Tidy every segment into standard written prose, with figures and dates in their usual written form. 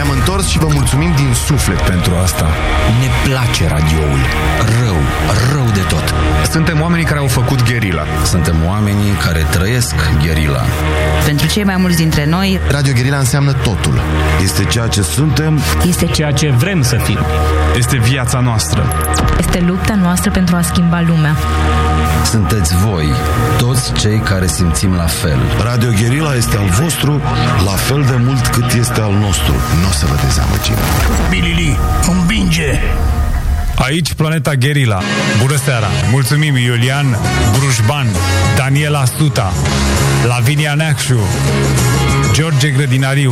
Ne-am întors și vă mulțumim din suflet pentru asta. Ne place radioul. Rău de tot. Suntem oamenii care au făcut gherila. Suntem oamenii care trăiesc gherila. Pentru cei mai mulți dintre noi, Radio Gherila înseamnă totul. Este ceea ce suntem. Este ceea ce vrem să fim. Este viața noastră. Este lupta noastră pentru a schimba lumea. Sunteți voi, toți cei care simțim la fel. Radio Gherila este al vostru la fel de mult cât este al nostru. Nu o să vă dezamăgim. Bilili, îmbinge! Aici Planeta Gherila. Bună seara! Mulțumim Iulian Brujban, Daniela Suta, Lavinia Neacșu, George Grădinariu,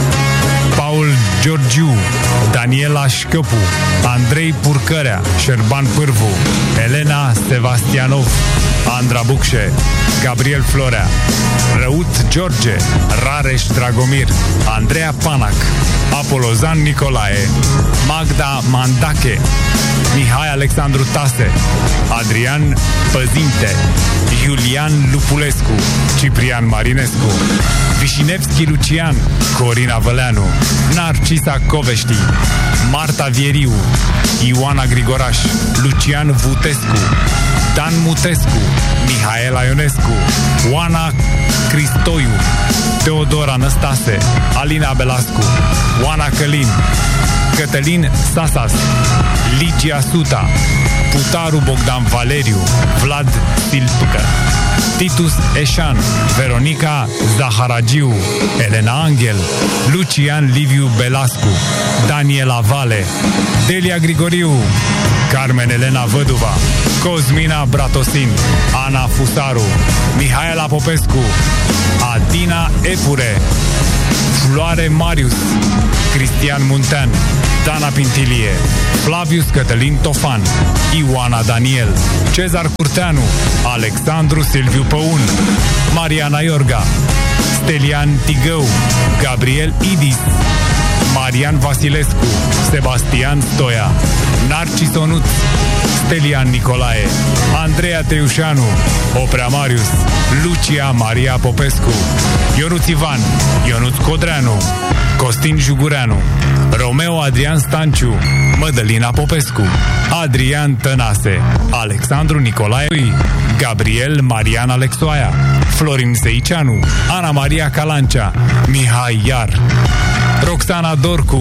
Paul Georgiu, Daniela Șcăpu, Andrei Purcărea, Șerban Pârvu, Elena Sebastianov, Andra Bucșe, Gabriel Florea, Răut George, Rareș Dragomir, Andreea Panac, Apolozan Nicolae, Magda Mandache, Mihai Alexandru Tase, Adrian Păzinte, Iulian Lupulescu, Ciprian Marinescu, Vișinevski Lucian, Corina Văleanu, Narcisa Covești, Marta Vieriu, Ioana Grigoraș, Lucian Vutescu, Dan Mutescu, Mihaela Ionescu, Oana Cristoiu, Teodora Năstase, Alina Belascu, Oana Călin, Cătălin Sasas, Ligia Suta, Putaru Bogdan Valeriu, Vlad Siltucă, Titus Eșan, Veronica Zaharagiu, Elena Angel, Lucian Liviu Belascu, Daniela Vale, Delia Grigoriu, Carmen Elena Văduva, Cosmina Bratosin, Ana Fusaru, Mihaela Popescu, Adina Epure, Floare Marius, Cristian Muntean, Dana Pintilie, Flavius Cătălin Tofan, Ioana Daniel, Cezar Curteanu, Alexandru Silviu Păun, Mariana Iorga, Stelian Tigău, Gabriel Idis, Marian Vasilescu, Sebastian Stoia, Narcis Onuț, Stelian Nicolae, Andreea Teușanu, Oprea Marius, Lucia Maria Popescu, Ionuț Ivan, Ionuț Codreanu, Costin Jugureanu, Romeo Adrian Stanciu, Mădălina Popescu, Adrian Tănase, Alexandru Nicolae, Gabriel Marian Alexoaia, Florin Seicianu, Ana Maria Calancea, Mihai Iar, Roxana Dorcu,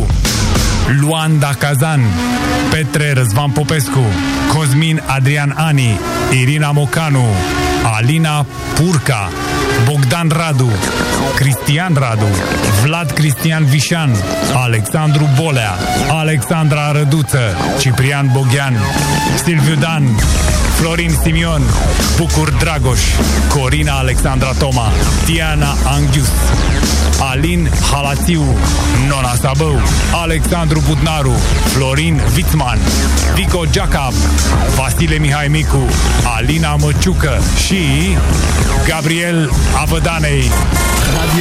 Luanda Cazan, Petre Răzvan Popescu, Cosmin Adrian Ani, Irina Mocanu, Alina Purca, Bogdan Radu, Cristian Radu, Vlad Cristian Vișan, Alexandru Bolea, Alexandra Răduță, Ciprian Boghean, Silviu Dan, Florin Simion, Bucur Dragoș, Corina Alexandra Toma, Diana Anghius, Alin Halațiu, Nona Sabău, Alexandru Budnaru, Florin Vițman, Vico Giacab, Vasile Mihai Micu, Alina Măciucă și Gabriel Avădanei.